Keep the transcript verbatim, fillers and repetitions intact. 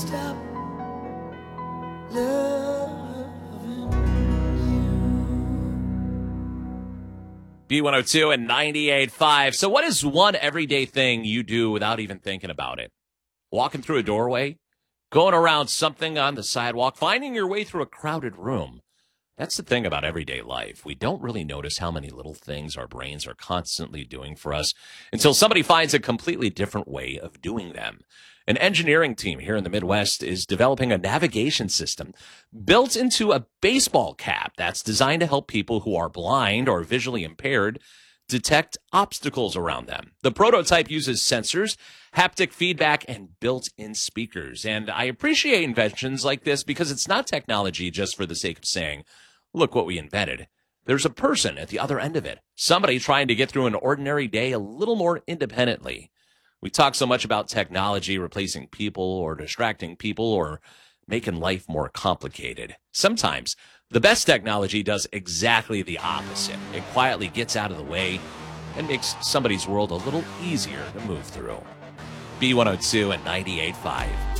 stop loving you. B one oh two and ninety-eight point five. So what is one everyday thing you do without even thinking about it? Walking through a doorway? Going around something on the sidewalk? Finding your way through a crowded room? That's the thing about everyday life. We don't really notice how many little things our brains are constantly doing for us until somebody finds a completely different way of doing them. An engineering team here in the Midwest is developing a navigation system built into a baseball cap that's designed to help people who are blind or visually impaired detect obstacles around them. The prototype uses sensors, haptic feedback, and built-in speakers. And I appreciate inventions like this because it's not technology just for the sake of saying, look what we invented. There's a person at the other end of it, somebody trying to get through an ordinary day a little more independently. We talk so much about technology replacing people or distracting people or making life more complicated. Sometimes the best technology does exactly the opposite. It quietly gets out of the way and makes somebody's world a little easier to move through. B one oh two and ninety-eight point five.